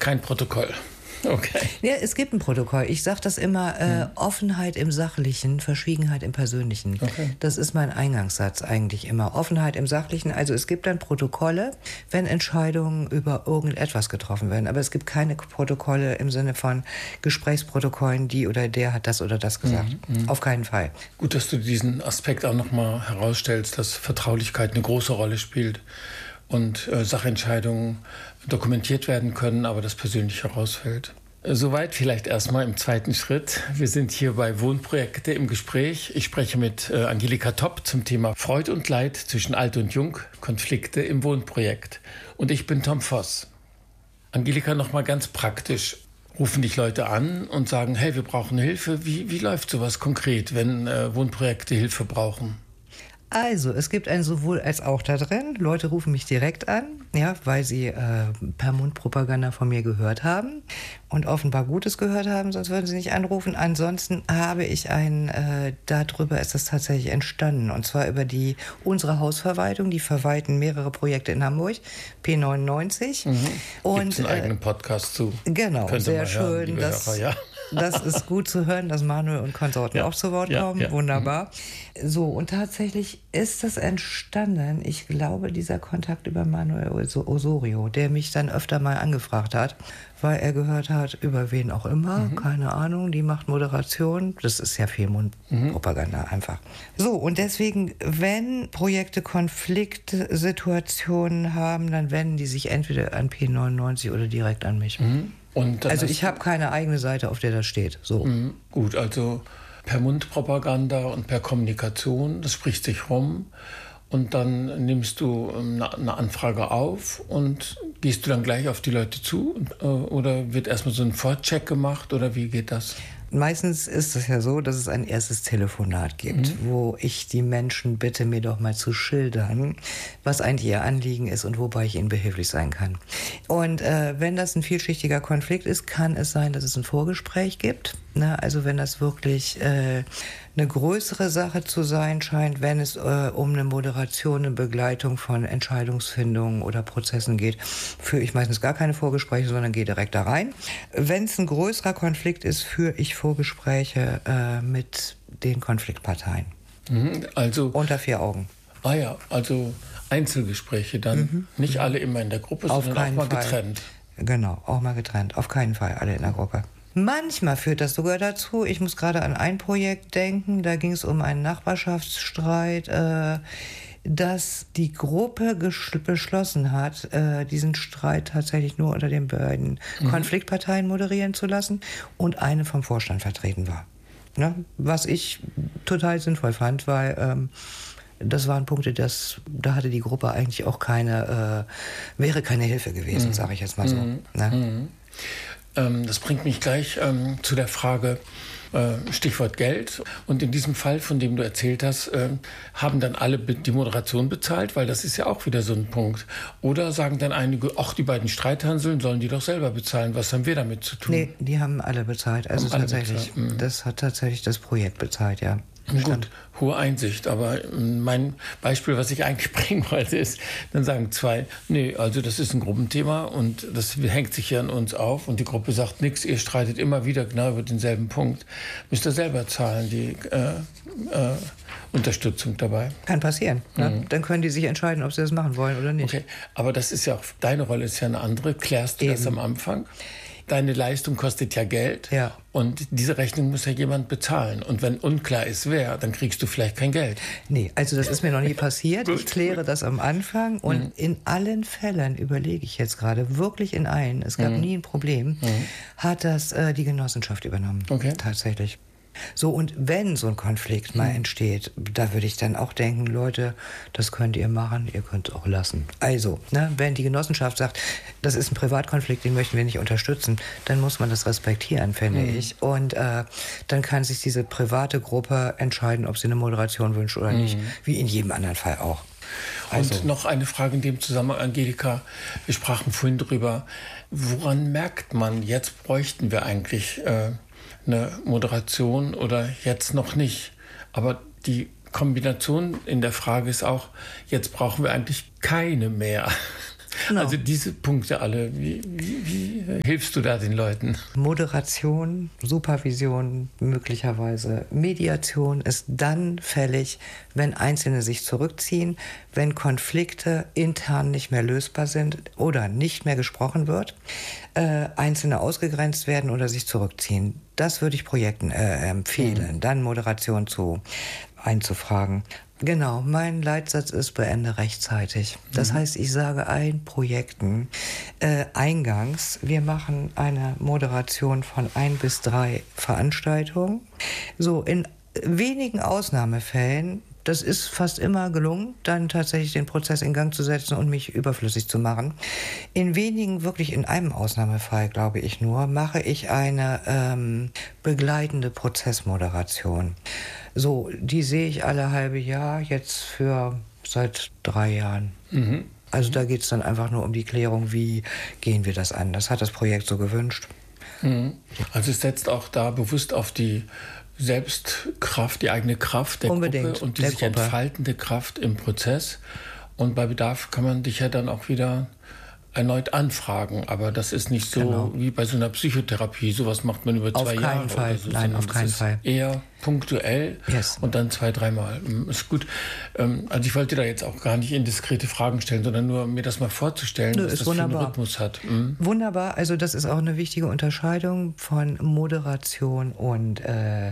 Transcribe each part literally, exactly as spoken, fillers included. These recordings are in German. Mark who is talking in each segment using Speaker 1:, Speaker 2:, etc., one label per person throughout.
Speaker 1: kein Protokoll. Okay.
Speaker 2: Ja, es gibt ein Protokoll. Ich sage das immer, äh, hm. Offenheit im Sachlichen, Verschwiegenheit im Persönlichen. Okay. Das ist mein Eingangssatz eigentlich immer. Offenheit im Sachlichen. Also es gibt dann Protokolle, wenn Entscheidungen über irgendetwas getroffen werden. Aber es gibt keine Protokolle im Sinne von Gesprächsprotokollen, die oder der hat das oder das gesagt. Mhm. Auf keinen Fall.
Speaker 1: Gut, dass du diesen Aspekt auch nochmal herausstellst, dass Vertraulichkeit eine große Rolle spielt und äh, Sachentscheidungen dokumentiert werden können, aber das persönlich herausfällt. Soweit vielleicht erstmal im zweiten Schritt. Wir sind hier bei Wohnprojekte im Gespräch. Ich spreche mit äh, Angelika Topp zum Thema Freud und Leid zwischen Alt und Jung, Konflikte im Wohnprojekt. Und ich bin Tom Voss. Angelika, nochmal ganz praktisch. Rufen dich Leute an und sagen, hey, wir brauchen Hilfe. Wie, wie läuft sowas konkret, wenn äh, Wohnprojekte Hilfe brauchen?
Speaker 2: Also, es gibt ein sowohl als auch da drin. Leute rufen mich direkt an, ja, weil sie äh, per Mundpropaganda von mir gehört haben und offenbar Gutes gehört haben, sonst würden sie nicht anrufen. Ansonsten habe ich ein, äh, darüber ist das tatsächlich entstanden, und zwar über die unsere Hausverwaltung, die verwalten mehrere Projekte in Hamburg, P neunundneunzig.
Speaker 1: Mhm. Und gibt's einen äh, eigenen Podcast zu.
Speaker 2: Genau,
Speaker 1: Könnte
Speaker 2: sehr
Speaker 1: mal
Speaker 2: schön.
Speaker 1: hören,
Speaker 2: Das,
Speaker 1: Hörer, ja.
Speaker 2: das ist gut zu hören, dass Manuel und Konsorten ja, auch zu Wort kommen. Ja, ja. Wunderbar. Mhm. So, und tatsächlich ist das entstanden, ich glaube, dieser Kontakt über Manuel Osorio, der mich dann öfter mal angefragt hat, weil er gehört hat, über wen auch immer, mhm. keine Ahnung, die macht Moderation. Das ist ja viel Mundpropaganda mhm. einfach. So, und deswegen, wenn Projekte Konfliktsituationen haben, dann wenden die sich entweder an P neunundneunzig oder direkt an mich.
Speaker 1: Mhm. Und
Speaker 2: also ich habe keine eigene Seite, auf der das steht. So.
Speaker 1: Mhm. Gut, also per Mundpropaganda und per Kommunikation, das spricht sich rum. Und dann nimmst du eine Anfrage auf und gehst du dann gleich auf die Leute zu? Oder wird erstmal so ein Vorcheck gemacht oder wie geht das?
Speaker 2: Meistens ist es ja so, dass es ein erstes Telefonat gibt, mhm. wo ich die Menschen bitte, mir doch mal zu schildern, was eigentlich ihr Anliegen ist und wobei ich ihnen behilflich sein kann. Und äh, wenn das ein vielschichtiger Konflikt ist, kann es sein, dass es ein Vorgespräch gibt. Na, also wenn das wirklich äh, eine größere Sache zu sein scheint, wenn es äh, um eine Moderation, eine Begleitung von Entscheidungsfindungen oder Prozessen geht, führe ich meistens gar keine Vorgespräche, sondern gehe direkt da rein. Wenn es ein größerer Konflikt ist, führe ich Vorgespräche äh, mit den Konfliktparteien.
Speaker 1: Mhm, also
Speaker 2: unter vier Augen.
Speaker 1: Ah ja, also Einzelgespräche dann. Mhm. Nicht alle immer in der Gruppe,
Speaker 2: Auf
Speaker 1: sondern auch mal
Speaker 2: Fall.
Speaker 1: getrennt.
Speaker 2: Genau, auch mal getrennt. Auf keinen Fall alle in der Gruppe. Manchmal führt das sogar dazu, ich muss gerade an ein Projekt denken, da ging es um einen Nachbarschaftsstreit, äh, dass die Gruppe ges- beschlossen hat, äh, diesen Streit tatsächlich nur unter den beiden mhm. Konfliktparteien moderieren zu lassen und eine vom Vorstand vertreten war. Ne? Was ich total sinnvoll fand, weil ähm, das waren Punkte, das, da hatte die Gruppe eigentlich auch keine, äh, wäre keine Hilfe gewesen, mhm. sage ich jetzt mal so.
Speaker 1: Mhm.
Speaker 2: Ne?
Speaker 1: Mhm. Das bringt mich gleich ähm, zu der Frage, äh, Stichwort Geld. Und in diesem Fall, von dem du erzählt hast, äh, haben dann alle be- die Moderation bezahlt, weil das ist ja auch wieder so ein Punkt. Oder sagen dann einige, ach, die beiden Streithanseln sollen die doch selber bezahlen. Was haben wir damit zu tun?
Speaker 2: Nee, die haben alle bezahlt. Also
Speaker 1: alle
Speaker 2: tatsächlich,
Speaker 1: bezahlt. Mhm.
Speaker 2: Das hat tatsächlich das Projekt bezahlt, ja.
Speaker 1: Gut, hohe Einsicht, aber mein Beispiel, was ich eigentlich bringen wollte, ist, dann sagen zwei, nee, also das ist ein Gruppenthema und das hängt sich ja an uns auf und die Gruppe sagt nichts, ihr streitet immer wieder genau über denselben Punkt, müsst ihr selber zahlen, die äh, äh, Unterstützung dabei.
Speaker 2: Kann passieren, ne?
Speaker 1: Mhm.
Speaker 2: Dann können die sich entscheiden, ob sie das machen wollen oder nicht.
Speaker 1: Okay, aber das ist ja auch, deine Rolle ist ja eine andere, klärst du
Speaker 2: Eben.
Speaker 1: das am Anfang? Deine Leistung kostet ja Geld
Speaker 2: ja.
Speaker 1: und diese Rechnung muss ja jemand bezahlen. Und wenn unklar ist, wer, dann kriegst du vielleicht kein Geld.
Speaker 2: Nee, also das ist mir noch nie passiert. Ich kläre das am Anfang und mhm. in allen Fällen, überlege ich jetzt gerade, wirklich in allen, es gab mhm. nie ein Problem, mhm. hat das äh, die Genossenschaft übernommen.
Speaker 1: Okay.
Speaker 2: Tatsächlich. So, und wenn so ein Konflikt mal mhm. entsteht, da würde ich dann auch denken, Leute, das könnt ihr machen, ihr könnt es auch lassen. Also, ne, wenn die Genossenschaft sagt, das ist ein Privatkonflikt, den möchten wir nicht unterstützen, dann muss man das respektieren, finde mhm. ich. Und äh, dann kann sich diese private Gruppe entscheiden, ob sie eine Moderation wünscht oder mhm. nicht, wie in jedem anderen Fall auch.
Speaker 1: Also. Und noch eine Frage in dem Zusammenhang, Angelika, wir sprachen vorhin drüber, woran merkt man, jetzt bräuchten wir eigentlich äh, eine Moderation oder jetzt noch nicht. Aber die Kombination in der Frage ist auch, jetzt brauchen wir eigentlich keine mehr.
Speaker 2: Genau.
Speaker 1: Also diese Punkte alle, wie, wie, wie hilfst du da den Leuten?
Speaker 2: Moderation, Supervision, möglicherweise Mediation ist dann fällig, wenn Einzelne sich zurückziehen, wenn Konflikte intern nicht mehr lösbar sind oder nicht mehr gesprochen wird, äh, Einzelne ausgegrenzt werden oder sich zurückziehen. Das würde ich Projekten äh, empfehlen, mhm. dann Moderation zu einzufragen. Genau, mein Leitsatz ist, beende rechtzeitig. Das mhm. heißt, ich sage allen Projekten äh, eingangs, wir machen eine Moderation von ein bis drei Veranstaltungen. So, in wenigen Ausnahmefällen, das ist fast immer gelungen, dann tatsächlich den Prozess in Gang zu setzen und mich überflüssig zu machen. In wenigen, wirklich in einem Ausnahmefall, glaube ich nur, mache ich eine ähm, begleitende Prozessmoderation. So, die sehe ich alle halbe Jahr, jetzt für seit drei Jahren. Mhm. Also da geht es dann einfach nur um die Klärung, wie gehen wir das an. Das hat das Projekt so gewünscht.
Speaker 1: Mhm. Also es setzt auch da bewusst auf die Selbstkraft, die eigene Kraft der
Speaker 2: Unbedingt,
Speaker 1: Gruppe und die
Speaker 2: der
Speaker 1: sich
Speaker 2: Gruppe.
Speaker 1: entfaltende Kraft im Prozess. Und bei Bedarf kann man dich ja dann auch wieder erneut anfragen, aber das ist nicht so
Speaker 2: genau.
Speaker 1: wie bei so einer Psychotherapie. Sowas macht man über
Speaker 2: auf
Speaker 1: zwei
Speaker 2: keinen
Speaker 1: Jahre
Speaker 2: Fall.
Speaker 1: oder so.
Speaker 2: Nein, auf keinen
Speaker 1: ist
Speaker 2: Fall.
Speaker 1: Eher punktuell
Speaker 2: yes.
Speaker 1: und dann zwei, dreimal. Ist gut. Also ich wollte da jetzt auch gar nicht indiskrete Fragen stellen, sondern nur mir das mal vorzustellen,
Speaker 2: Nö,
Speaker 1: was
Speaker 2: ist
Speaker 1: das
Speaker 2: wunderbar.
Speaker 1: für einen Rhythmus hat. Mhm.
Speaker 2: Wunderbar. Also das ist auch eine wichtige Unterscheidung von Moderation und äh,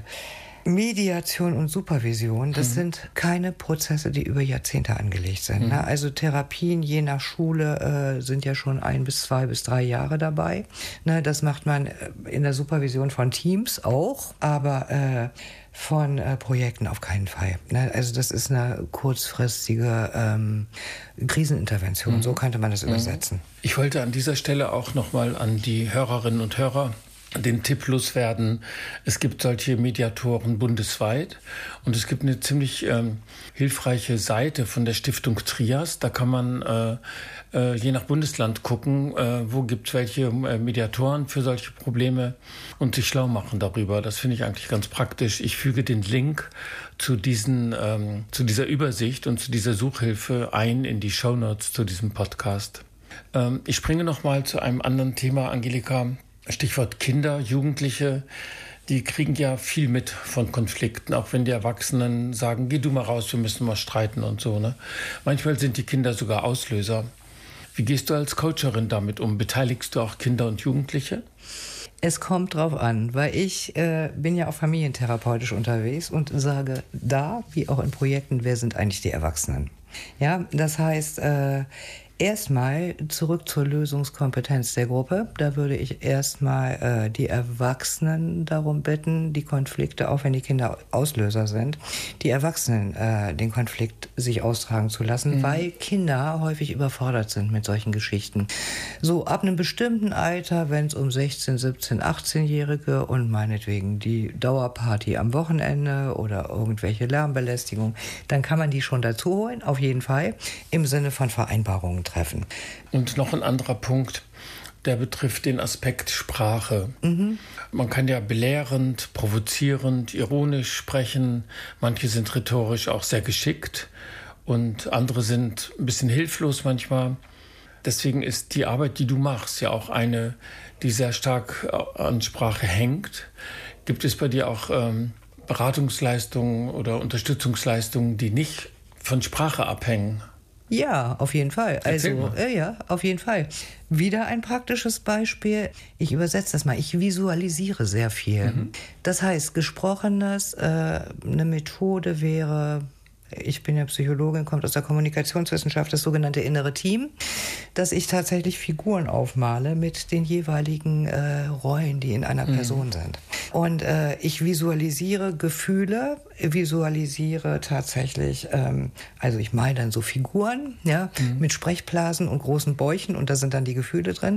Speaker 2: Mediation und Supervision, das mhm. sind keine Prozesse, die über Jahrzehnte angelegt sind. Mhm. Ne? Also Therapien je nach Schule äh, sind ja schon ein bis zwei bis drei Jahre dabei. Ne? Das macht man in der Supervision von Teams auch, aber äh, von äh, Projekten auf keinen Fall. Ne? Also das ist eine kurzfristige ähm, Krisenintervention, mhm. so könnte man das mhm. übersetzen.
Speaker 1: Ich wollte an dieser Stelle auch nochmal an die Hörerinnen und Hörer den Tipp loswerden. Es gibt solche Mediatoren bundesweit und es gibt eine ziemlich ähm, hilfreiche Seite von der Stiftung Trias. Da kann man äh, äh, je nach Bundesland gucken, äh, wo gibt es welche äh, Mediatoren für solche Probleme und sich schlau machen darüber. Das finde ich eigentlich ganz praktisch. Ich füge den Link zu, diesen, ähm, zu dieser Übersicht und zu dieser Suchhilfe ein in die Shownotes zu diesem Podcast. Ähm, ich springe noch mal zu einem anderen Thema, Angelika. Stichwort Kinder, Jugendliche, die kriegen ja viel mit von Konflikten, auch wenn die Erwachsenen sagen, geh du mal raus, wir müssen mal streiten und so. Ne? Manchmal sind die Kinder sogar Auslöser. Wie gehst du als Coacherin damit um? Beteiligst du auch Kinder und Jugendliche?
Speaker 2: Es kommt drauf an, weil ich äh, bin ja auch familientherapeutisch unterwegs und sage da, wie auch in Projekten, wer sind eigentlich die Erwachsenen? Ja, das heißt, äh, erstmal zurück zur Lösungskompetenz der Gruppe. Da würde ich erstmal äh, die Erwachsenen darum bitten, die Konflikte, auch wenn die Kinder Auslöser sind, die Erwachsenen äh, den Konflikt sich austragen zu lassen, mhm. weil Kinder häufig überfordert sind mit solchen Geschichten. So ab einem bestimmten Alter, wenn es um sechzehn, siebzehn, achtzehnjährige und meinetwegen die Dauerparty am Wochenende oder irgendwelche Lärmbelästigung, dann kann man die schon dazu holen, auf jeden Fall, im Sinne von Vereinbarungen treffen.
Speaker 1: Und noch ein anderer Punkt, der betrifft den Aspekt Sprache. Mhm. Man kann ja belehrend, provozierend, ironisch sprechen. Manche sind rhetorisch auch sehr geschickt und andere sind ein bisschen hilflos manchmal. Deswegen ist die Arbeit, die du machst, ja auch eine, die sehr stark an Sprache hängt. Gibt es bei dir auch ähm, Beratungsleistungen oder Unterstützungsleistungen, die nicht von Sprache abhängen?
Speaker 2: Ja, auf jeden Fall. Also, äh, ja, auf jeden Fall. Wieder ein praktisches Beispiel. Ich übersetze das mal. Ich visualisiere sehr viel. Mhm. Das heißt, Gesprochenes, äh, eine Methode wäre, ich bin ja Psychologin, kommt aus der Kommunikationswissenschaft, das sogenannte innere Team, dass ich tatsächlich Figuren aufmale mit den jeweiligen äh, Rollen, die in einer mhm. Person sind. Und äh, ich visualisiere Gefühle, visualisiere tatsächlich, ähm, also ich male dann so Figuren, ja, mhm. mit Sprechblasen und großen Bäuchen und da sind dann die Gefühle drin.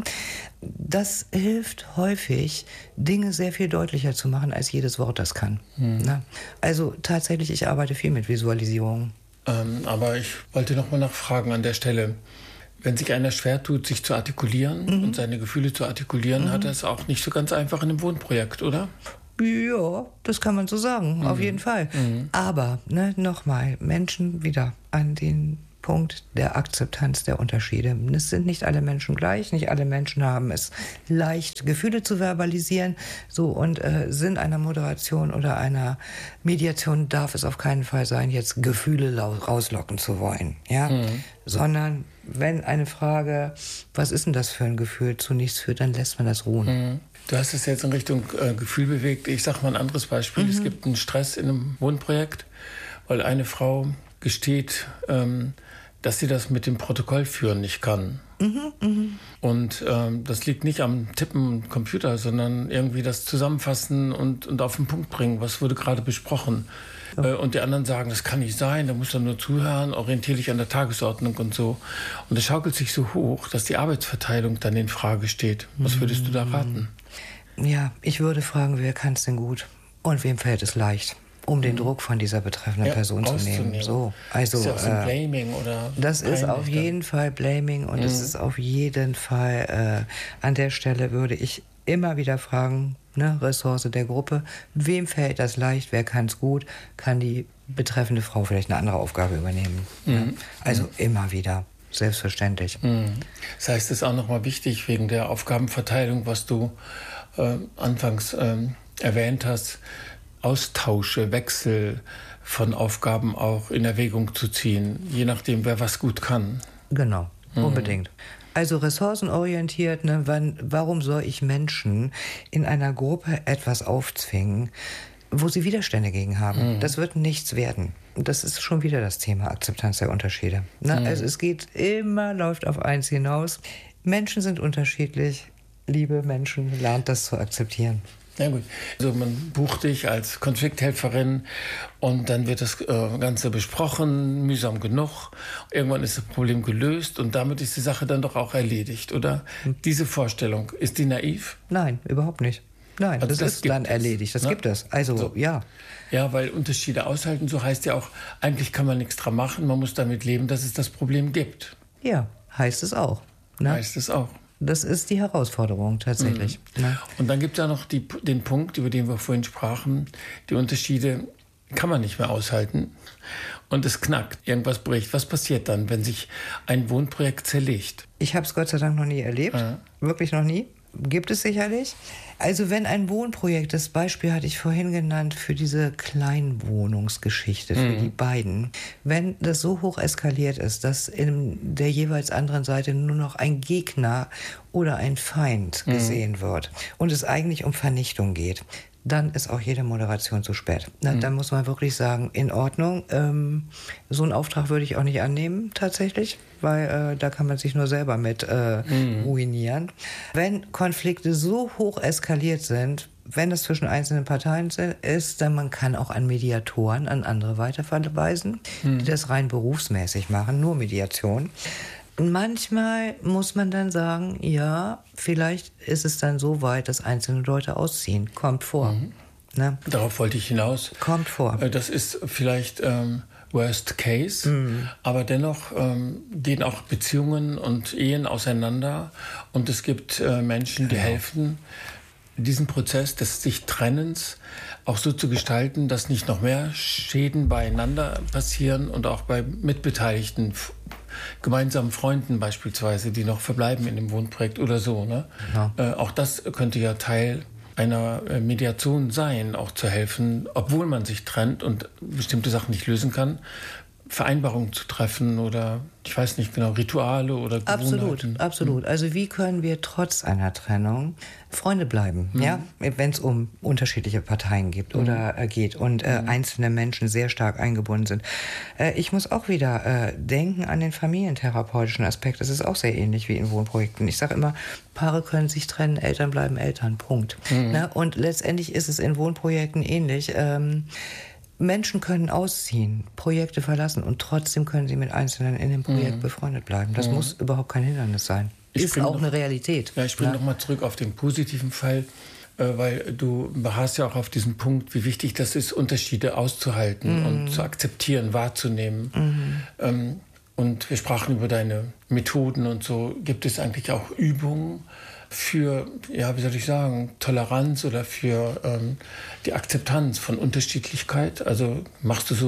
Speaker 2: Das hilft häufig, Dinge sehr viel deutlicher zu machen, als jedes Wort das kann. Mhm. Na? Also tatsächlich, ich arbeite viel mit Visualisierung.
Speaker 1: Ähm, aber ich wollte noch mal nachfragen an der Stelle. Wenn sich einer schwer tut, sich zu artikulieren mhm. und seine Gefühle zu artikulieren, mhm. hat er es auch nicht so ganz einfach in einem Wohnprojekt, oder?
Speaker 2: Ja, das kann man so sagen, mhm. auf jeden Fall. Mhm. Aber, ne, nochmal, Menschen wieder an den Punkt der Akzeptanz der Unterschiede. Es sind nicht alle Menschen gleich, nicht alle Menschen haben es leicht, Gefühle zu verbalisieren. So, und äh, Sinn einer Moderation oder einer Mediation darf es auf keinen Fall sein, jetzt Gefühle rauslocken zu wollen. Ja? Mhm. Sondern wenn eine Frage, was ist denn das für ein Gefühl, zu nichts führt, dann lässt man das ruhen.
Speaker 1: Mhm. Du hast es jetzt in Richtung äh, Gefühl bewegt. Ich sage mal ein anderes Beispiel. Mhm. Es gibt einen Stress in einem Wohnprojekt, weil eine Frau gesteht, ähm, dass sie das mit dem Protokollführen nicht kann. Mhm, mh. Und ähm, das liegt nicht am Tippen am Computer, sondern irgendwie das Zusammenfassen und, und auf den Punkt bringen, was wurde gerade besprochen. Oh. Äh, und die anderen sagen, das kann nicht sein, da musst du nur zuhören, orientiere dich an der Tagesordnung und so. Und es schaukelt sich so hoch, dass die Arbeitsverteilung dann in Frage steht. Was würdest du da raten?
Speaker 2: Ja, ich würde fragen, wer kann es denn gut und wem fällt es leicht? Um den Druck von dieser betreffenden ja, Person zu nehmen. So, also,
Speaker 1: ist ja so ein Blaming oder
Speaker 2: das ist auf jeden Fall Blaming und mhm. es ist auf jeden Fall, äh, an der Stelle würde ich immer wieder fragen, ne, Ressource der Gruppe, wem fällt das leicht, wer kann es gut, kann die betreffende Frau vielleicht eine andere Aufgabe übernehmen. Mhm. Ja? Also mhm. immer wieder, selbstverständlich.
Speaker 1: Mhm. Das heißt, es ist auch nochmal wichtig, wegen der Aufgabenverteilung, was du äh, anfangs äh, erwähnt hast, Austausche, Wechsel von Aufgaben auch in Erwägung zu ziehen, je nachdem, wer was gut kann.
Speaker 2: Genau, mhm. unbedingt. Also ressourcenorientiert, ne, wann, warum soll ich Menschen in einer Gruppe etwas aufzwingen, wo sie Widerstände gegen haben? Mhm. Das wird nichts werden. Das ist schon wieder das Thema Akzeptanz der Unterschiede. Ne? Mhm. Also es geht immer, läuft auf eins hinaus. Menschen sind unterschiedlich. Liebe Menschen, lernt das zu akzeptieren.
Speaker 1: Ja gut, also man bucht dich als Konflikthelferin und dann wird das äh, Ganze besprochen, mühsam genug. Irgendwann ist das Problem gelöst und damit ist die Sache dann doch auch erledigt, oder? Hm. Diese Vorstellung, ist die naiv?
Speaker 2: Nein, überhaupt nicht. Nein, also das, das ist dann es, erledigt, das ne? gibt es. Also, so. ja.
Speaker 1: Ja, weil Unterschiede aushalten, so heißt ja auch, eigentlich kann man nichts dran machen, man muss damit leben, dass es das Problem gibt.
Speaker 2: Ja, heißt es auch. Ne?
Speaker 1: Heißt es auch.
Speaker 2: Das ist die Herausforderung tatsächlich. Mhm. Ja.
Speaker 1: Und dann gibt es ja noch die, den Punkt, über den wir vorhin sprachen. Die Unterschiede kann man nicht mehr aushalten. Und es knackt, irgendwas bricht. Was passiert dann, wenn sich ein Wohnprojekt zerlegt?
Speaker 2: Ich habe es Gott sei Dank noch nie erlebt. Ja. Wirklich noch nie. Gibt es sicherlich. Also wenn ein Wohnprojekt, das Beispiel hatte ich vorhin genannt, für diese Kleinwohnungsgeschichte, für mhm. die beiden, wenn das so hoch eskaliert ist, dass in der jeweils anderen Seite nur noch ein Gegner oder ein Feind mhm. gesehen wird und es eigentlich um Vernichtung geht, dann ist auch jede Moderation zu spät. Na, mhm. Dann muss man wirklich sagen, in Ordnung. Ähm, so einen Auftrag würde ich auch nicht annehmen, tatsächlich, weil äh, da kann man sich nur selber mit äh, mhm. ruinieren. Wenn Konflikte so hoch eskaliert sind, wenn das zwischen einzelnen Parteien ist, dann man kann auch an Mediatoren, an andere weiterverweisen, mhm. die das rein berufsmäßig machen, nur Mediation. Manchmal muss man dann sagen, ja, vielleicht ist es dann so weit, dass einzelne Leute ausziehen. Kommt vor. Mhm. Ne?
Speaker 1: Darauf wollte ich hinaus.
Speaker 2: Kommt vor.
Speaker 1: Das ist vielleicht ähm, Worst Case, mhm. aber dennoch ähm, gehen auch Beziehungen und Ehen auseinander und es gibt äh, Menschen, die genau. helfen, diesen Prozess des sich Trennens auch so zu gestalten, dass nicht noch mehr Schäden beieinander passieren und auch bei mitbeteiligten gemeinsamen Freunden beispielsweise, die noch verbleiben in dem Wohnprojekt oder so. Ne? Ja. Äh, auch das könnte ja Teil einer Mediation sein, auch zu helfen, obwohl man sich trennt und bestimmte Sachen nicht lösen kann, Vereinbarungen zu treffen oder, ich weiß nicht genau, Rituale oder Gewohnheiten.
Speaker 2: Absolut, absolut. Also wie können wir trotz einer Trennung Freunde bleiben, mhm. ja, wenn es um unterschiedliche Parteien gibt mhm. oder äh, geht und äh, mhm. einzelne Menschen sehr stark eingebunden sind. Äh, ich muss auch wieder äh, denken an den familientherapeutischen Aspekt. Das ist auch sehr ähnlich wie in Wohnprojekten. Ich sage immer, Paare können sich trennen, Eltern bleiben Eltern, Punkt. Mhm. Na, und letztendlich ist es in Wohnprojekten ähnlich. Ähm, Menschen können ausziehen, Projekte verlassen und trotzdem können sie mit Einzelnen in dem Projekt mhm. befreundet bleiben. Das mhm. muss überhaupt kein Hindernis sein. Ich ist auch noch, eine Realität.
Speaker 1: Ja, ich springe ja. nochmal zurück auf den positiven Fall, äh, weil du beharrst ja auch auf diesen Punkt, wie wichtig das ist, Unterschiede auszuhalten mhm. und zu akzeptieren, wahrzunehmen. Mhm. Ähm, und wir sprachen über deine Methoden und so. Gibt es eigentlich auch Übungen für, ja, wie soll ich sagen, Toleranz oder für ähm, die Akzeptanz von Unterschiedlichkeit? Also machst du so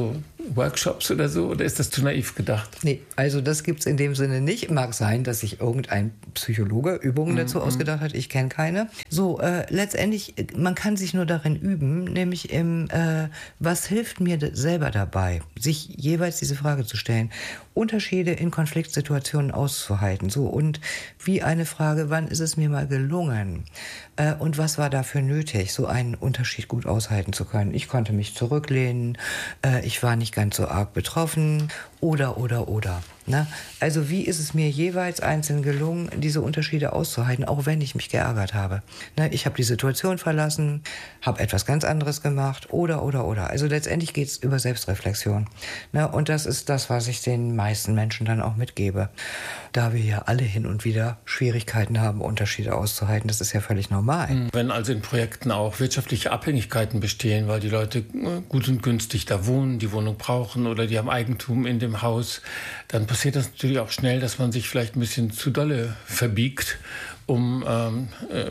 Speaker 1: Workshops oder so? Oder ist das zu naiv gedacht?
Speaker 2: Nee, also das gibt es in dem Sinne nicht. Mag sein, dass sich irgendein Psychologe Übungen mhm. dazu ausgedacht hat. Ich kenne keine. So, äh, letztendlich, man kann sich nur darin üben, nämlich im, äh, was hilft mir d- selber dabei, sich jeweils diese Frage zu stellen. Unterschiede in Konfliktsituationen auszuhalten. So, und wie eine Frage, wann ist es mir mal gelungen? Äh, und was war dafür nötig, so einen Unterschied gut aushalten zu können? Ich konnte mich zurücklehnen, äh, ich war nicht ganz so arg betroffen, oder, oder, oder. Ne? Also wie ist es mir jeweils einzeln gelungen, diese Unterschiede auszuhalten, auch wenn ich mich geärgert habe? Ne? Ich habe die Situation verlassen, habe etwas ganz anderes gemacht, oder, oder, oder. Also letztendlich geht es über Selbstreflexion. Ne? Und das ist das, was ich den meisten Menschen dann auch mitgebe. Da wir ja alle hin und wieder Schwierigkeiten haben, Unterschiede auszuhalten, das ist ja völlig normal.
Speaker 1: Wenn also in Projekten auch wirtschaftliche Abhängigkeiten bestehen, weil die Leute gut und günstig da wohnen, die Wohnung brauchen oder die haben Eigentum in dem Haus, dann passiert das natürlich auch schnell, dass man sich vielleicht ein bisschen zu dolle verbiegt, um ähm, äh,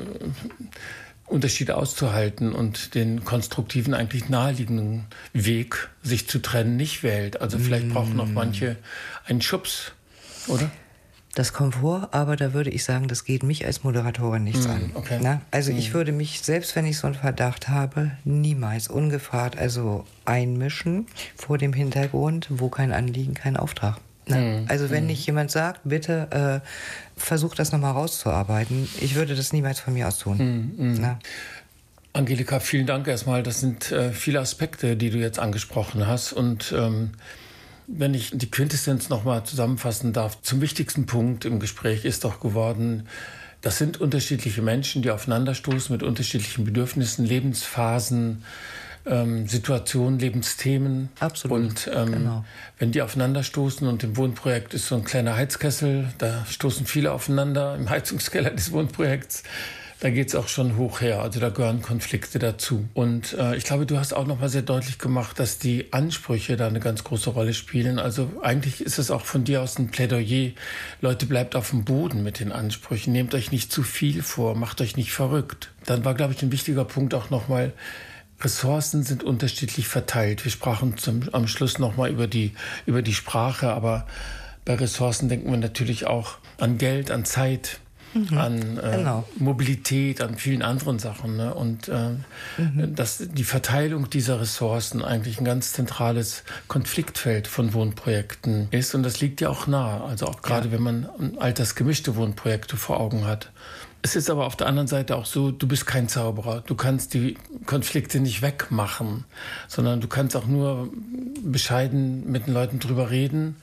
Speaker 1: Unterschiede auszuhalten und den konstruktiven, eigentlich naheliegenden Weg, sich zu trennen, nicht wählt. Also vielleicht brauchen noch manche einen Schubs, oder?
Speaker 2: Das kommt vor, aber da würde ich sagen, das geht mich als Moderatorin nichts mm, an.
Speaker 1: Okay.
Speaker 2: Na? Also mm. ich
Speaker 1: Mm. würde
Speaker 2: mich, selbst wenn ich so einen Verdacht habe, niemals ungefragt also einmischen vor dem Hintergrund, wo kein Anliegen, kein Auftrag. Mm. Also wenn mm. nicht jemand sagt, bitte äh, versuch das nochmal rauszuarbeiten, ich würde das niemals von mir aus tun.
Speaker 1: Mm, mm. Na? Angelika, vielen Dank erstmal. Das sind äh, viele Aspekte, die du jetzt angesprochen hast. Und ähm, wenn ich die Quintessenz nochmal zusammenfassen darf, zum wichtigsten Punkt im Gespräch ist doch geworden, das sind unterschiedliche Menschen, die aufeinanderstoßen mit unterschiedlichen Bedürfnissen, Lebensphasen, ähm, Situationen, Lebensthemen.
Speaker 2: Absolut.
Speaker 1: Und ähm, genau. wenn die aufeinanderstoßen, und im Wohnprojekt ist so ein kleiner Heizkessel, da stoßen viele aufeinander im Heizungskeller des Wohnprojekts. Da geht es auch schon hoch her, also da gehören Konflikte dazu. Und äh, ich glaube, du hast auch noch mal sehr deutlich gemacht, dass die Ansprüche da eine ganz große Rolle spielen. Also eigentlich ist es auch von dir aus ein Plädoyer. Leute, bleibt auf dem Boden mit den Ansprüchen. Nehmt euch nicht zu viel vor, macht euch nicht verrückt. Dann war, glaube ich, ein wichtiger Punkt auch noch mal, Ressourcen sind unterschiedlich verteilt. Wir sprachen zum, am Schluss noch mal über die, über die Sprache, aber bei Ressourcen denken wir natürlich auch an Geld, an Zeit, Mhm. an äh, genau. Mobilität, an vielen anderen Sachen. Ne? Und äh, mhm. dass die Verteilung dieser Ressourcen eigentlich ein ganz zentrales Konfliktfeld von Wohnprojekten ist. Und das liegt ja auch nahe, also auch gerade ja. wenn man altersgemischte Wohnprojekte vor Augen hat. Es ist aber auf der anderen Seite auch so, du bist kein Zauberer. Du kannst die Konflikte nicht wegmachen, sondern du kannst auch nur bescheiden mit den Leuten drüber reden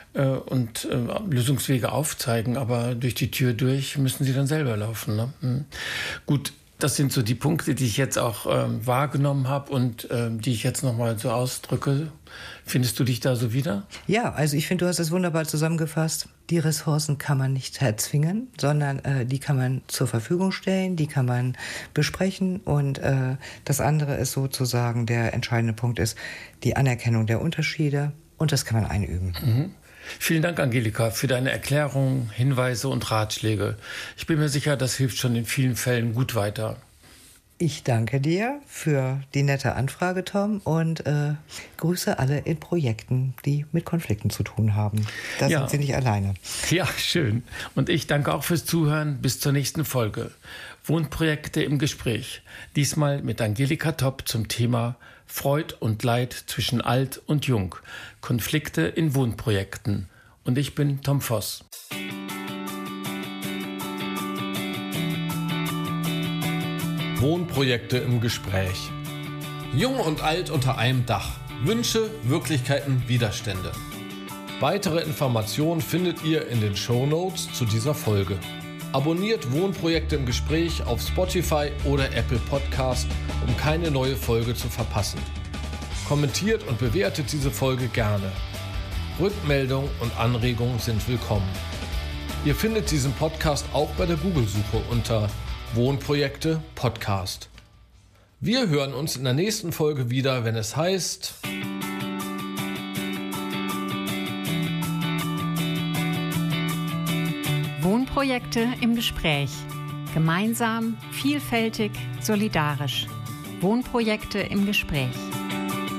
Speaker 1: und äh, Lösungswege aufzeigen, aber durch die Tür durch müssen sie dann selber laufen. Ne? Mhm. Gut, das sind so die Punkte, die ich jetzt auch ähm, wahrgenommen habe und äh, die ich jetzt nochmal so ausdrücke. Findest du dich da so wieder?
Speaker 2: Ja, also ich finde, du hast es wunderbar zusammengefasst. Die Ressourcen kann man nicht erzwingen, sondern äh, die kann man zur Verfügung stellen, die kann man besprechen. Und äh, das andere ist sozusagen, der entscheidende Punkt ist die Anerkennung der Unterschiede, und das kann man einüben.
Speaker 1: Mhm. Vielen Dank, Angelika, für deine Erklärungen, Hinweise und Ratschläge. Ich bin mir sicher, das hilft schon in vielen Fällen gut weiter.
Speaker 2: Ich danke dir für die nette Anfrage, Tom, und äh, grüße alle in Projekten, die mit Konflikten zu tun haben. Da ja. sind Sie nicht alleine.
Speaker 1: Ja, schön. Und ich danke auch fürs Zuhören. Bis zur nächsten Folge. Wohnprojekte im Gespräch. Diesmal mit Angelika Topp zum Thema Freud und Leid zwischen Alt und Jung. Konflikte in Wohnprojekten. Und ich bin Tom Voss.
Speaker 3: Wohnprojekte im Gespräch. Jung und alt unter einem Dach. Wünsche, Wirklichkeiten, Widerstände. Weitere Informationen findet ihr in den Shownotes zu dieser Folge. Abonniert Wohnprojekte im Gespräch auf Spotify oder Apple Podcast, um keine neue Folge zu verpassen. Kommentiert und bewertet diese Folge gerne. Rückmeldungen und Anregungen sind willkommen. Ihr findet diesen Podcast auch bei der Google-Suche unter Wohnprojekte Podcast. Wir hören uns in der nächsten Folge wieder, wenn es heißt
Speaker 4: Wohnprojekte im Gespräch. Gemeinsam, vielfältig, solidarisch. Wohnprojekte im Gespräch.